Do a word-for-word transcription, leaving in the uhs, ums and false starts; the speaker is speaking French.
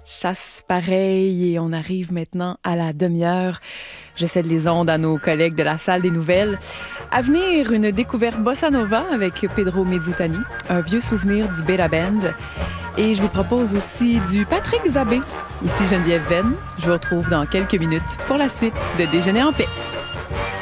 chasse pareil et on arrive maintenant à la demi-heure. Je cède les ondes à nos collègues de la salle des nouvelles. À venir, une découverte bossa nova avec Pedro Mezzutani, un vieux souvenir du Beta Band. Et je vous propose aussi du Patrick Zabé. Ici Geneviève Venn. Je vous retrouve dans quelques minutes pour la suite de Déjeuner en paix.